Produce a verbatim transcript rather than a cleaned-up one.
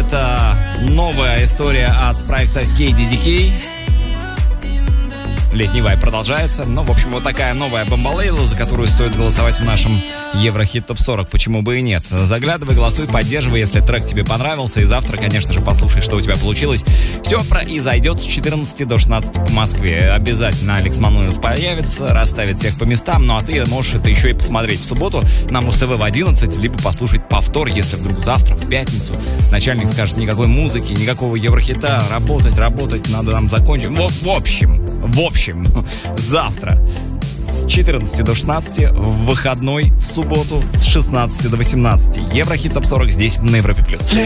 Это новая история от проекта кей ди ди кей. Летний вайб продолжается. Ну, в общем, вот такая новая бомбалейла, за которую стоит голосовать в нашем Еврохит топ сорок. Почему бы и нет? Заглядывай, голосуй, поддерживай, если трек тебе понравился. И завтра, конечно же, послушай, что у тебя получилось. Все произойдет с четырнадцати до шестнадцати по Москве. Обязательно Алекс Мануилов появится, расставит всех по местам. Ну, а ты можешь это еще и посмотреть в субботу на Муз-ТВ в одиннадцать, либо послушать повтор, если вдруг завтра, в пятницу, начальник скажет: никакой музыки, никакого Еврохита, работать, работать, надо нам закончить. В, в общем, в общем, завтра с четырнадцати до шестнадцати, в выходной в субботу с шестнадцати до восемнадцати. Еврохит топ сорок здесь, на Европе плюс.